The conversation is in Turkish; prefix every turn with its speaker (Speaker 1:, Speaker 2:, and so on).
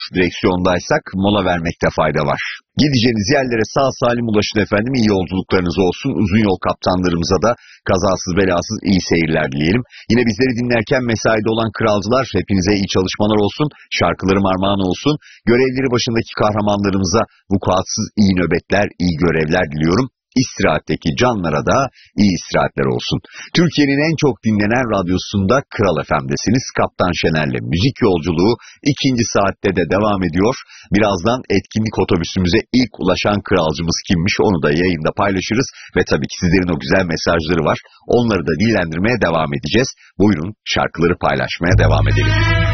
Speaker 1: Direksiyondaysak mola vermekte fayda var. Gideceğiniz yerlere sağ salim ulaşın efendim. İyi yolculuklarınız olsun. Uzun yol kaptanlarımıza da kazasız belasız iyi seyirler dileyelim. Yine bizleri dinlerken mesaide olan kralcılar, hepinize iyi çalışmalar olsun. Şarkılarım armağan olsun. Görevleri başındaki kahramanlarımıza vukuatsız iyi nöbetler, iyi görevler diliyorum. İstirahatteki canlara da iyi istirahatler olsun. Türkiye'nin en çok dinlenen radyosunda Kral FM'desiniz. Kaptan Şener'le müzik yolculuğu ikinci saatte de devam ediyor. Birazdan etkinlik otobüsümüze ilk ulaşan kralcımız kimmiş onu da yayında paylaşırız. Ve tabii ki sizlerin o güzel mesajları var. Onları da dillendirmeye devam edeceğiz. Buyurun şarkıları paylaşmaya devam edelim.